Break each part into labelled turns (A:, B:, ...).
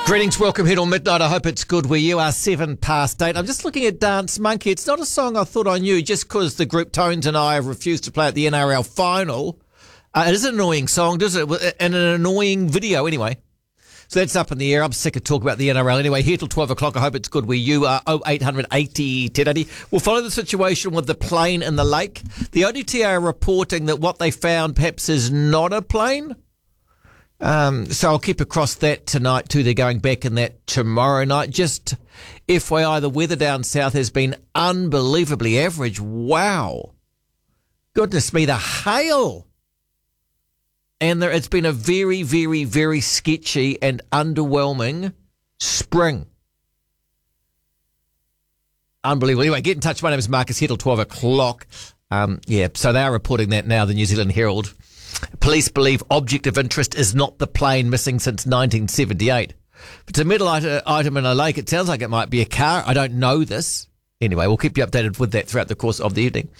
A: Greetings, welcome here till midnight. I hope it's good where you are, 8:07. I'm just looking at Dance Monkey. It's not a song I thought I knew just because the group Tones and I have refused to play at the NRL final. It is an annoying song, does it? And an annoying video anyway. So that's up in the air. I'm sick of talking about the NRL anyway. Here till 12 o'clock. I hope it's good where you are. 0800 80 1080. We'll follow the situation with the plane in the lake. The ODTA are reporting that what they found perhaps is not a plane. So I'll keep across that tonight too. They're going back in that tomorrow night. Just FYI, the weather down south has been unbelievably average. Wow. Goodness me, the hail. And it's been a very, very, very sketchy and underwhelming spring. Unbelievable. Anyway, get in touch. My name is Marcus here till 12 o'clock. So they are reporting that now, the New Zealand Herald. Police believe object of interest is not the plane missing since 1978. If it's a metal item in a lake, it sounds like it might be a car. I don't know this. Anyway, we'll keep you updated with that throughout the course of the evening.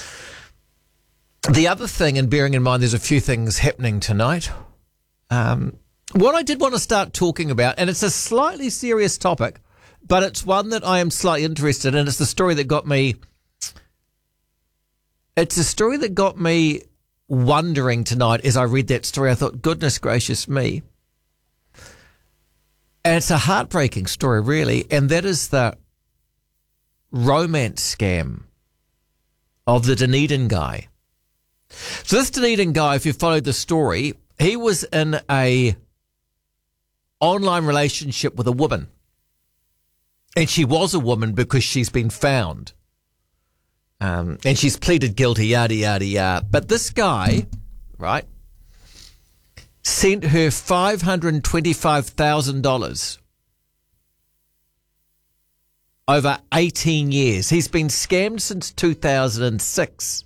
A: The other thing, and bearing in mind there's a few things happening tonight, what I did want to start talking about, and it's a slightly serious topic, but it's one that I am slightly interested in. It's the story that got me... It's a story that got me wondering tonight as I read that story. I thought, goodness gracious me. And it's a heartbreaking story, really, and that is the romance scam of the Dunedin guy. So this Dunedin guy, if you followed the story, he was in a online relationship with a woman. And she was a woman because she's been found. And she's pleaded guilty, yada, yada, yada. But this guy, right, sent her $525,000 over 18 years. He's been scammed since 2006.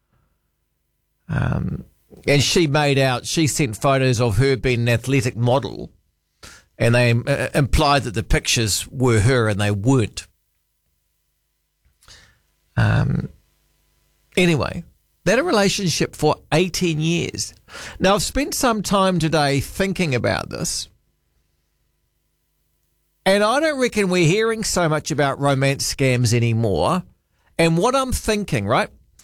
A: And she sent photos of her being an athletic model, and they implied that the pictures were her and they weren't. Anyway, they had a relationship for 18 years. Now, I've spent some time today thinking about this, and I don't reckon we're hearing so much about romance scams anymore. And what I'm thinking, right,